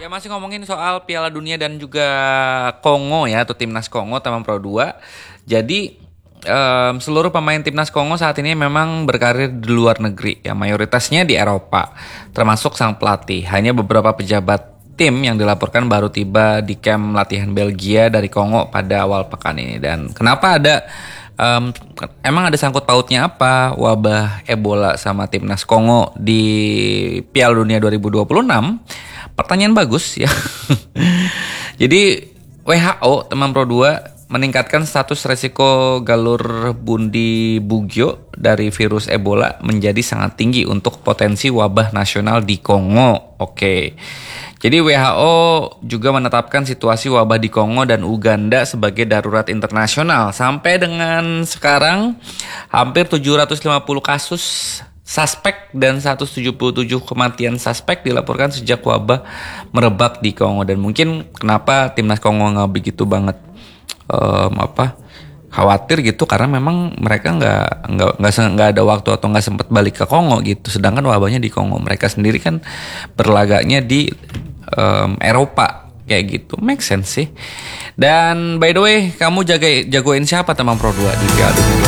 masih ngomongin soal Piala Dunia dan juga Kongo ya, atau Timnas Kongo Taman Pro 2. Jadi seluruh pemain Timnas Kongo saat ini memang berkarir di luar negeri ya, mayoritasnya di Eropa, termasuk sang pelatih. Hanya beberapa pejabat tim yang dilaporkan baru tiba di kamp latihan Belgia dari Kongo pada awal pekan ini. Dan kenapa emang ada sangkut pautnya apa wabah Ebola sama Timnas Kongo di Piala Dunia 2026? Pertanyaan bagus ya. Jadi WHO Taman Pro 2 meningkatkan status resiko galur bundi bugyo dari virus Ebola menjadi sangat tinggi untuk potensi wabah nasional di Kongo. Oke. Jadi WHO juga menetapkan situasi wabah di Kongo dan Uganda sebagai darurat internasional. Sampai dengan sekarang hampir 750 kasus suspek dan 177 kematian suspek dilaporkan sejak wabah merebak di Kongo. Dan mungkin kenapa Timnas Kongo nggak begitu banget khawatir gitu, karena memang mereka nggak ada waktu atau nggak sempat balik ke Kongo gitu. Sedangkan wabahnya di Kongo, mereka sendiri kan berlagaknya di Eropa kayak gitu. Make sense sih. Dan by the way, kamu jagoin siapa Taman Pro 2 di Piala Dunia